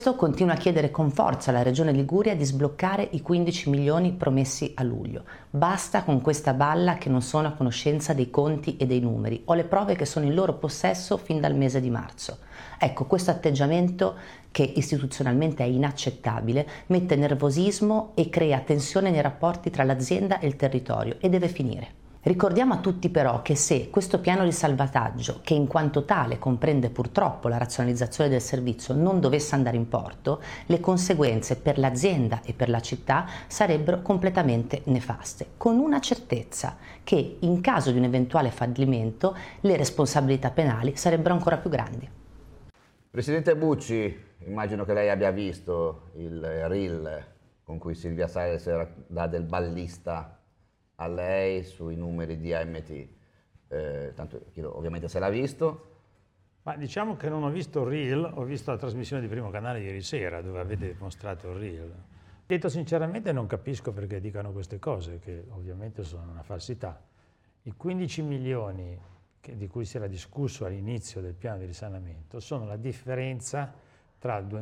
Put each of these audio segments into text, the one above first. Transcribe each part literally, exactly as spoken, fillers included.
Continua a chiedere con forza alla Regione Liguria di sbloccare i quindici milioni promessi a luglio. Basta con questa balla che non sono a conoscenza dei conti e dei numeri. Ho le prove che sono in loro possesso fin dal mese di marzo. Ecco, questo atteggiamento, che istituzionalmente è inaccettabile, mette nervosismo e crea tensione nei rapporti tra l'azienda e il territorio e deve finire. Ricordiamo a tutti però che se questo piano di salvataggio, che in quanto tale comprende purtroppo la razionalizzazione del servizio, non dovesse andare in porto, le conseguenze per l'azienda e per la città sarebbero completamente nefaste, con una certezza, che in caso di un eventuale fallimento le responsabilità penali sarebbero ancora più grandi. Presidente Bucci, immagino che lei abbia visto il reel con cui Silvia Salis dà del ballista a lei sui numeri di A M T, eh, tanto chiedo ovviamente se l'ha visto. Ma diciamo che non ho visto il reel, ho visto la trasmissione di Primo Canale ieri sera dove avete mostrato il reel. Detto sinceramente non capisco perché dicano queste cose, che ovviamente sono una falsità. I quindici milioni che, di cui si era discusso all'inizio del piano di risanamento sono la differenza tra il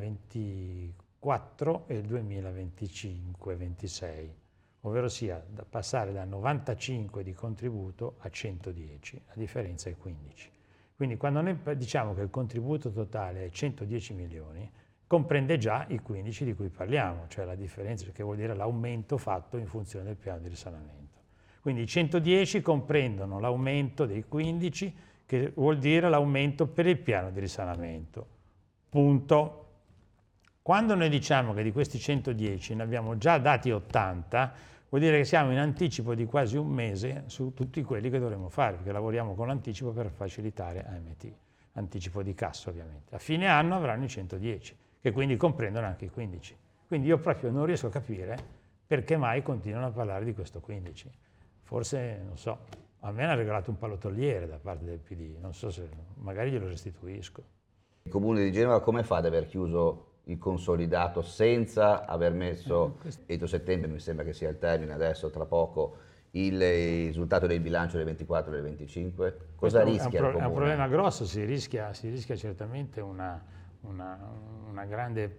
duemilaventiquattro e il duemilaventicinque ventisei. Ovvero sia da passare da novantacinque di contributo a centodieci, la differenza è quindici. Quindi quando noi diciamo che il contributo totale è centodieci milioni, comprende già i quindici di cui parliamo, cioè la differenza, che vuol dire l'aumento fatto in funzione del piano di risanamento. Quindi i centodieci comprendono l'aumento dei quindici, che vuol dire l'aumento per il piano di risanamento. Punto. Quando noi diciamo che di questi centodieci ne abbiamo già dati ottanta, vuol dire che siamo in anticipo di quasi un mese su tutti quelli che dovremo fare, perché lavoriamo con l'anticipo per facilitare A M T, anticipo di cassa ovviamente. A fine anno avranno i centodieci, che quindi comprendono anche i quindici. Quindi io proprio non riesco a capire perché mai continuano a parlare di questo quindici. Forse, non so, a me hanno regalato un pallottoliere da parte del P D, non so se magari glielo restituisco. Il Comune di Genova come fa ad aver chiuso il consolidato senza aver messo, entro settembre mi sembra che sia il termine adesso, tra poco, il risultato del bilancio del ventiquattro e del venticinque? Cosa Questo rischia è un, il pro- Comune? È un problema grosso, si rischia, si rischia certamente una, una, una grande,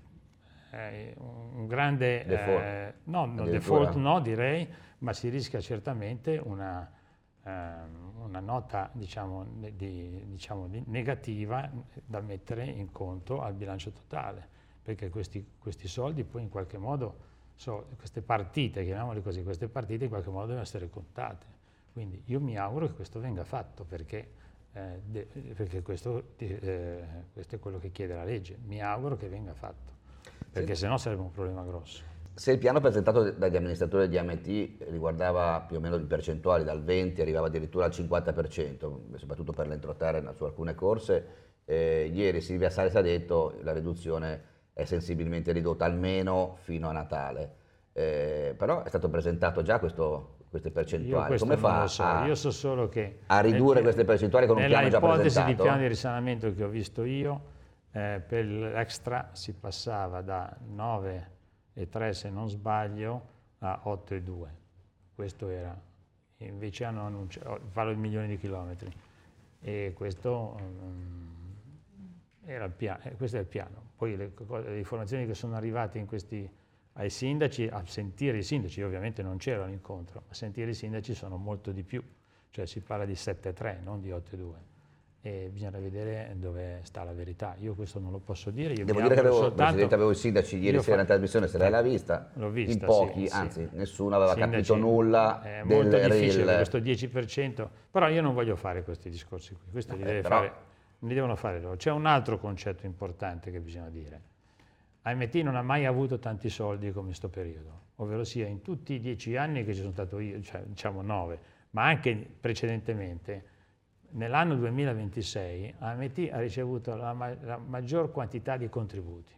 eh, un grande default, eh, no, no, default no direi, ma si rischia certamente una, eh, una nota diciamo, di, diciamo, di negativa da mettere in conto al bilancio totale, perché questi, questi soldi poi in qualche modo, so, queste partite, chiamiamole così, queste partite in qualche modo devono essere contate. Quindi io mi auguro che questo venga fatto, perché, eh, de, perché questo, eh, questo è quello che chiede la legge. Mi auguro che venga fatto, perché sì. sennò sarebbe un problema grosso. Se il piano presentato dagli amministratori di A M T riguardava più o meno le percentuali, dal venti arrivava addirittura al cinquanta per cento, soprattutto per l'entroterra su alcune corse, eh, ieri Silvia Salis ha detto che la riduzione è sensibilmente ridotta almeno fino a Natale. Eh, però è stato presentato già questo, queste percentuali. Come fa so. a, io so solo che a ridurre nel, queste percentuali con un piano già presentato? Nella ipotesi di piano di risanamento che ho visto io, eh, per l'extra si passava da nove e tre se non sbaglio a otto e due. Questo era. Invece hanno annunciato, parlo di milioni di chilometri, e questo, um, era il piano, eh, questo è il piano. Poi le, le informazioni che sono arrivate in questi, ai sindaci, a sentire i sindaci, io ovviamente non c'ero all'incontro, a sentire i sindaci sono molto di più, cioè si parla di sette e tre, non di otto e due. E bisogna vedere dove sta la verità. Io questo non lo posso dire. Io Devo dire che avevo, soltanto, Presidente, avevo i sindaci ieri sera in trasmissione, se lei l'ha vista, l'ho vista, in pochi, sì, anzi sì. nessuno aveva Sindaci, capito nulla è del molto difficile reel. Questo dieci per cento, però io non voglio fare questi discorsi qui, questo li, eh, deve però... fare, li devono fare loro. C'è un altro concetto importante che bisogna dire. A M T non ha mai avuto tanti soldi come in questo periodo, ovvero sia in tutti i dieci anni che ci sono stato io, cioè diciamo nove, ma anche precedentemente. Nell'anno duemilaventisei A M T ha ricevuto la, ma la maggior quantità di contributi.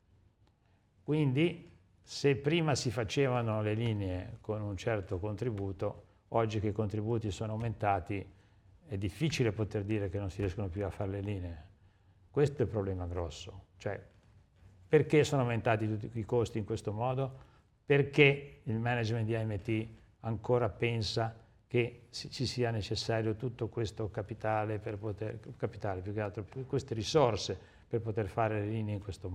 Quindi se prima si facevano le linee con un certo contributo, oggi che i contributi sono aumentati è difficile poter dire che non si riescono più a fare le linee. Questo è il problema grosso. Cioè, perché sono aumentati tutti i costi in questo modo? Perché il management di A M T ancora pensa che ci sia necessario tutto questo capitale per poter, capitale più che altro, queste risorse per poter fare le linee in questo modo.